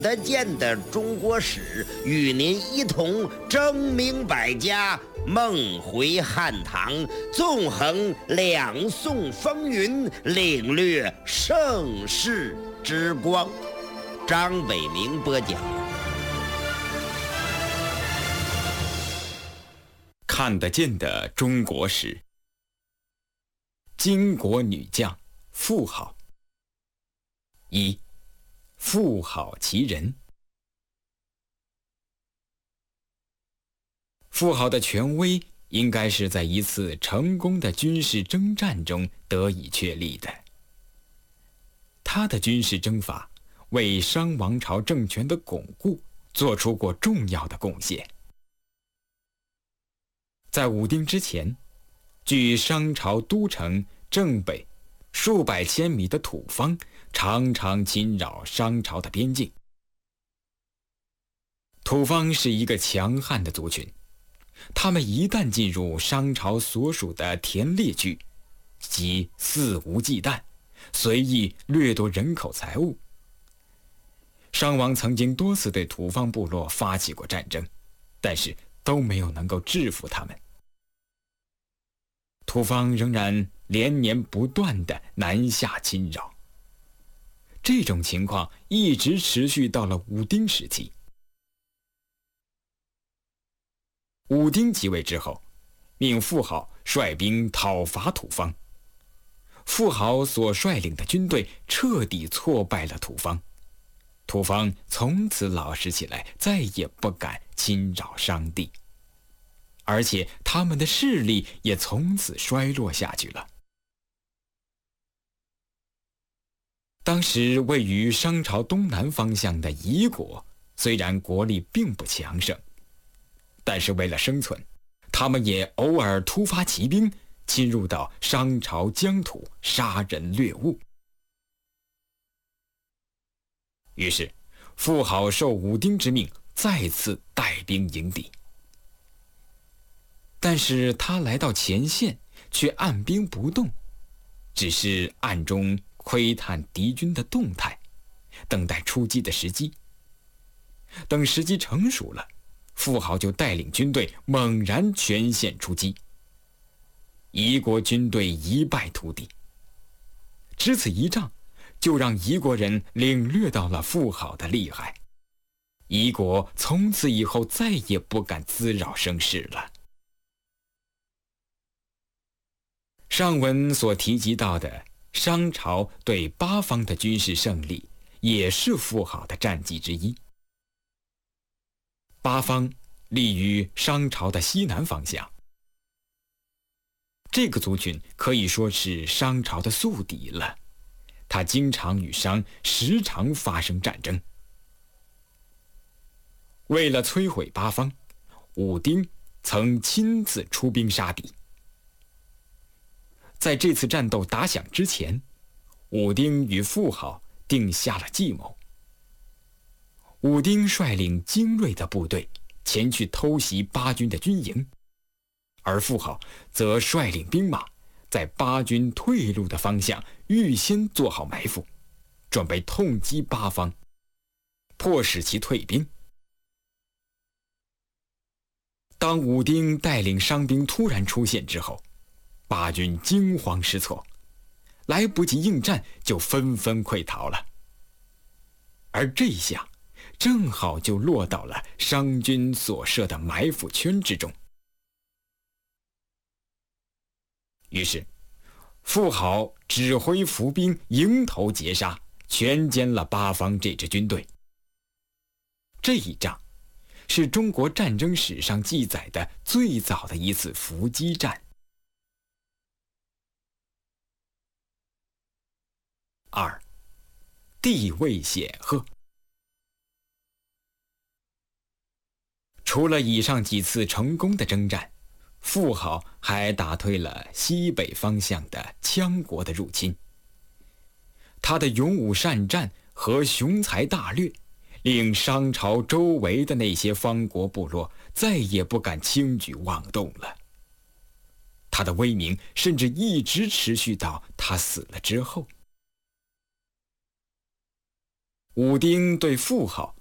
得见的中国史，与您一同争鸣百家，梦回汉唐，纵横两宋风云，领略盛世之光。张伟明播讲。 看得见的中国史，巾帼女将妇好。一，妇好其人。妇好的权威应该是在一次成功的军事征战中得以确立的。他的军事征伐为商王朝政权的巩固做出过重要的贡献。在武丁之前，距商朝都城正北数百千米的土方常常侵扰商朝的边境。土方是一个强悍的族群，他们一旦进入商朝所属的田猎区，即肆无忌惮，随意掠夺人口财物。商王曾经多次对土方部落发起过战争，但是都没有能够制服他们。土方仍然连年不断地南下侵扰，这种情况一直持续到了武丁时期。武丁即位之后，命妇好率兵讨伐土方。妇好所率领的军队彻底挫败了土方，土方从此老实起来，再也不敢侵扰商地，而且他们的势力也从此衰落下去了。当时位于商朝东南方向的夷国，虽然国力并不强盛，但是为了生存，他们也偶尔突发奇兵，侵入到商朝疆土，杀人掠物。于是妇好受武丁之命，再次带兵迎敌。但是他来到前线，却按兵不动，只是暗中窥探敌军的动态，等待出击的时机。等时机成熟了，妇好就带领军队猛然全线出击，夷国军队一败涂地。只此一仗，就让夷国人领略到了妇好的厉害，夷国从此以后再也不敢滋扰声势了。上文所提及到的商朝对八方的军事胜利，也是妇好的战绩之一。八方立于商朝的西南方向，这个族群可以说是商朝的宿敌了，他经常与商时常发生战争。为了摧毁八方，武丁曾亲自出兵杀敌。在这次战斗打响之前，武丁与妇好定下了计谋。武丁率领精锐的部队前去偷袭八军的军营，而妇好则率领兵马在八军退路的方向预先做好埋伏，准备痛击八方，迫使其退兵。当武丁带领商兵突然出现之后，八军惊慌失措，来不及应战，就纷纷溃逃了。而这一下正好就落到了商军所设的埋伏圈之中。于是妇好指挥伏兵迎头截杀，全歼了八方这支军队。这一仗是中国战争史上记载的最早的一次伏击战。二，地位显赫。除了以上几次成功的征战，妇好还打退了西北方向的羌国的入侵。他的勇武善战和雄才大略，令商朝周围的那些方国部落再也不敢轻举妄动了。他的威名甚至一直持续到他死了之后。 武丁对妇好，